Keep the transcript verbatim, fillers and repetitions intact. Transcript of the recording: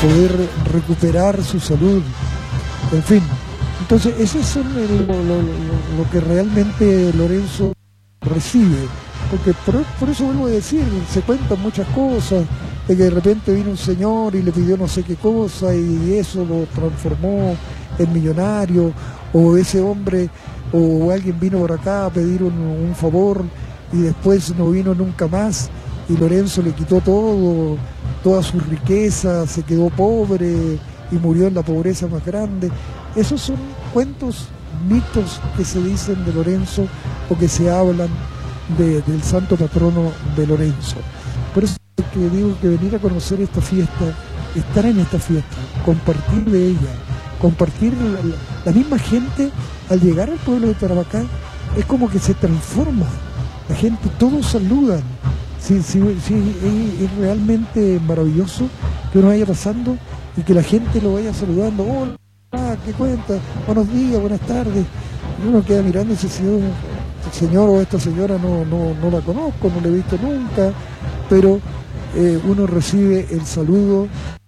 poder recuperar su salud, en fin. Entonces eso es lo, lo, lo, lo que realmente Lorenzo recibe, porque por, por eso vuelvo a decir, se cuentan muchas cosas, de que de repente vino un señor y le pidió no sé qué cosa y eso lo transformó en millonario, o ese hombre o alguien vino por acá a pedir un, un favor y después no vino nunca más y Lorenzo le quitó todo, toda su riqueza, se quedó pobre y murió en la pobreza más grande. Esos son cuentos, mitos que se dicen de Lorenzo o que se hablan de, del santo patrono de Lorenzo. Por eso es que digo que venir a conocer esta fiesta, estar en esta fiesta, compartir de ella, compartir la, la, la misma gente al llegar al pueblo de Tarapacá, es como que se transforma. La gente, todos saludan. Sí, sí, sí, es, es realmente maravilloso que uno vaya pasando y que la gente lo vaya saludando. Hola, ah, ¿qué cuenta? Buenos días, buenas tardes. Y uno queda mirando ese señor, el señor o esta señora no, no, no la conozco, no la he visto nunca, pero eh, uno recibe el saludo